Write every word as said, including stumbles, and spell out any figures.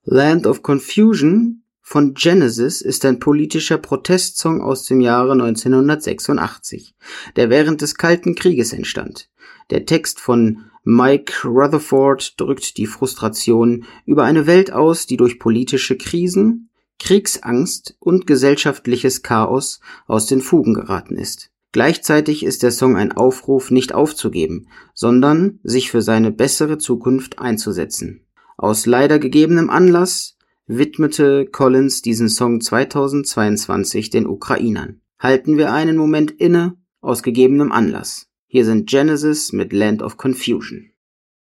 Land of Confusion von Genesis ist ein politischer Protestsong aus dem Jahre neunzehnhundertsechsundachtzig, der während des Kalten Krieges entstand. Der Text von Mike Rutherford drückt die Frustration über eine Welt aus, die durch politische Krisen, Kriegsangst und gesellschaftliches Chaos aus den Fugen geraten ist. Gleichzeitig ist der Song ein Aufruf, nicht aufzugeben, sondern sich für seine bessere Zukunft einzusetzen. Aus leider gegebenem Anlass widmete Collins diesen Song zweitausendzweiundzwanzig den Ukrainern. Halten wir einen Moment inne, aus gegebenem Anlass. Hier sind Genesis mit Land of Confusion.